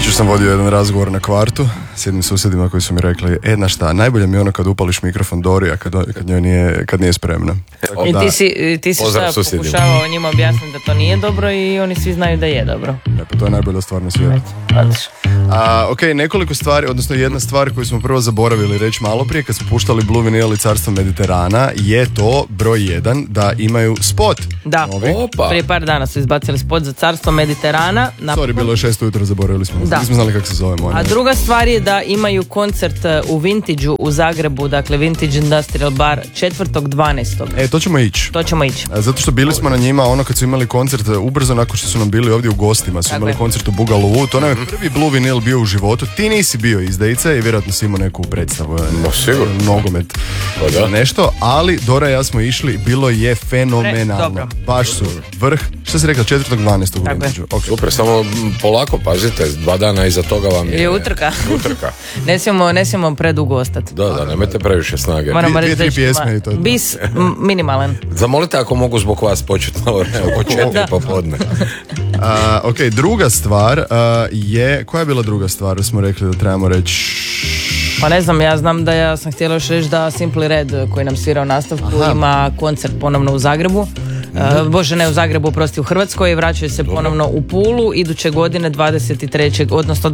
Jučer sam vodio jedan razgovor na kvartu s jednim susjedima koji su mi rekli, na šta, najbolje mi je ono kad upališ mikrofon Dori, a kad nije spremna. I ti si šta pokušavao njima objasniti da to nije dobro i oni svi znaju da je dobro. Pa to je najbolja stvar na svijetu. Ok, nekoliko stvari, odnosno jedna stvar koju smo prvo zaboravili reći malo prije kad smo puštali Blue Vinyl i Carstvo Mediterana je to broj 1 da imaju spot. Da, prije par dana su izbacili spot za Carstvo Mediterana. Sorry, bilo je 6 ujutro, zaboravili smo. Nismo znali kako se zovemo. A druga stvar je da imaju koncert u Vintage-u u Zagrebu, dakle Vintage Industrial Bar 4.12. To ćemo ići. Zato što bili smo na njima ono kad su imali koncert ubrzo nakon što su nam bili ovdje u gostima, su imali koncert u Bugalovu, to nam je prvi Blue Vinyl bio u životu. Ti nisi bio izdajica i vjerojatno si imao neku predstavu. Sigurno. Nogomet. Nešto, ali Dora i ja smo išli, bilo je fenomenalno. Baš su vrh. Šta si rekla, 4.12. u Vintage-u? Okay. Super, samo polako, pazite, 2 dana iza toga vam je utrka. Ne smijemo predugo ostati. Da, nemojte previše snage. Moramo reći 2-3 pjesme i to. Bis minimalan. Zamolite ako mogu zbog vas početi oko 4 popodne. Ok, druga stvar je, koja je bila druga stvar da smo rekli da trebamo reći? Pa ne znam, ja znam da ja sam htjela još reći da Simply Red koji nam svira u nastavku ima koncert ponovno u Zagrebu. Bože, ne u Zagrebu, prosti u Hrvatskoj, vraćaju se ponovno u Pulu iduće godine 23. odnosno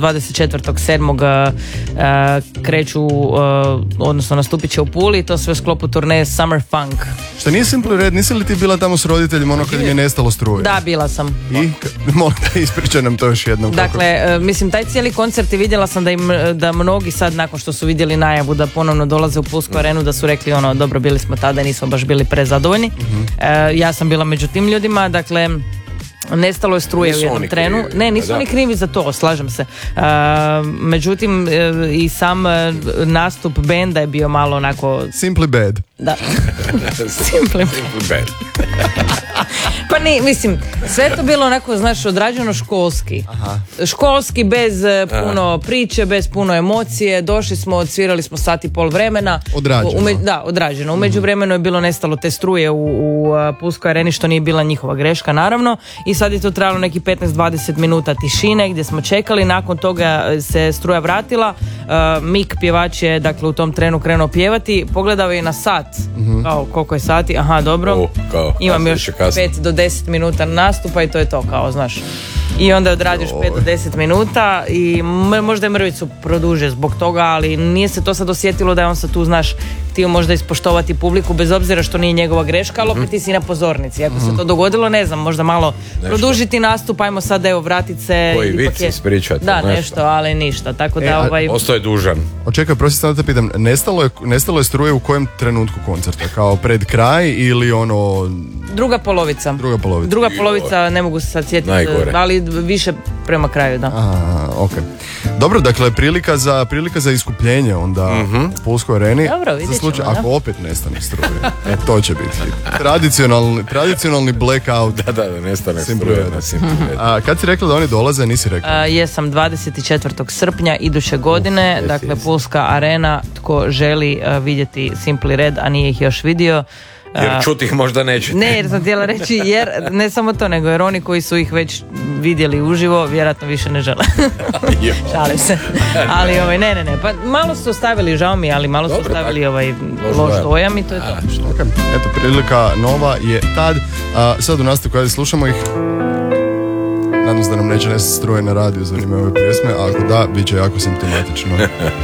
24.7. kreću, odnosno nastupit će u Puli i to sve u sklopu turneje Summer Funk. Šta nije Simple Red, nisi li ti bila tamo s roditeljima ono kad im je nestalo struje? Da, bila sam. I molim da ispričaj nam to još jednom. Dakle, mislim, taj cijeli koncert i vidjela sam da mnogi sad nakon što su vidjeli najavu da ponovno dolaze u Pulsku arenu da su rekli ono, dobro, bili smo tada i nismo baš bili prezadovoljni. Ja sam bila među tim ljudima, dakle nestalo je struje u jednom trenu. Ne, nisu oni krivi za to, slažem se. Međutim, i sam nastup benda je bio malo onako... Simply bad. Da. Simply bad. Pa ne, mislim, sve to bilo onako, znaš, odrađeno školski. Školski, bez puno priče, bez puno emocije. Došli smo, odsvirali smo sat i pol vremena. Odrađeno. Odrađeno. U međuvremenu je bilo nestalo te struje u Pulskoj areni, što nije bila njihova greška, naravno. I sad je to trajalo neki 15-20 minuta tišine gdje smo čekali. Nakon toga se struja vratila. Mik, pjevač je, dakle, u tom trenu krenuo pjevati. Pogledao je na sat. Kao, koliko je sati? Aha, dobro. Imam još 5 do 10 minuta nastupa i to je to, kao, znaš. I onda odradiš 5 do 10 minuta i možda je mrvicu produže zbog toga, ali nije se to sad osjetilo da je on sad tu, znaš, htio možda ispoštovati publiku bez obzira što nije njegova greška, ali opet ti si na pozornici. Ako se to dogodilo, ne znam, možda malo produžiti nastup, ajmo sad evo vratit se. Koji vic ispričati. Da, nešto, ali ništa. Tako da Ostao je dužan. Očekaj, prosim, sad da te pitam, nestalo je struje u kojem trenutku koncerta? Kao pred kraj ili ono... Druga polovica. Druga polovica, ne mogu se sad sjetiti, ali više prema kraju, da. Ok. Dobro, dakle, prilika za iskupljenje onda u Pulskoj areni. Dobro, vidjet ćemo, da. Ako opet nestane struje. To će biti. Tradicionalni blackout. Da, nestane struje. Kad si rekla da oni dolaze, nisi rekla? Jesam 24. srpnja iduće godine, dakle, Pulska arena, tko želi vidjeti Simply Red, a nije ih još vidio. Jer čuti ih možda nećete. Ne, jer sam htjela reći, jer ne samo to, nego jer oni koji su ih već vidjeli uživo, vjerojatno više ne žele. Šalim se. Ali ne, pa malo su ostavili, žao mi, ali malo su ostavili loš dojam i to je to. Okay. Eto, prilika nova je tad. Sad u nastavku kada slušamo ih, nadam se da nam neće nestati struje na radiju za vrijeme ove pjesme, a ako da, bit će jako simptomatično.